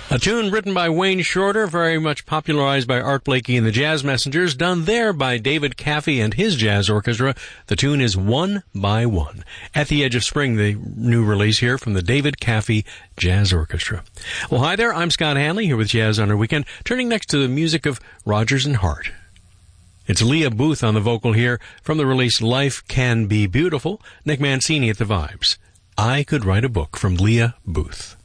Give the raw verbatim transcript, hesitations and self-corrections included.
A tune written by Wayne Shorter, very much popularized by Art Blakey and the Jazz Messengers, done there by David Caffey and his jazz orchestra. The tune is One by One. At the Edge of Spring, the new release here from the David Caffey Jazz Orchestra. Well, hi there, I'm Scott Hanley here with Jazz on Our Weekend, turning next to the music of Rodgers and Hart. It's Leah Booth on the vocal here from the release Life Can Be Beautiful. Nick Mancini at the vibes. I Could Write a Book from Leah Booth.